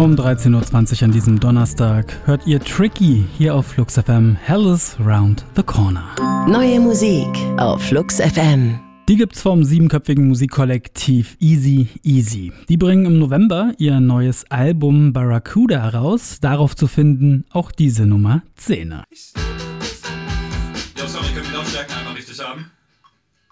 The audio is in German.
Um 13.20 Uhr an diesem Donnerstag hört ihr Tricky hier auf Flux FM. Hell is round the corner. Neue Musik auf Flux FM. Die gibt's vom 7-köpfigen Musikkollektiv Easy Easy. Die bringen im November ihr neues Album Barracuda heraus. Darauf zu finden auch diese Nummer 10. Ja, sorry, können wir die Lautstärken einmal richtig haben?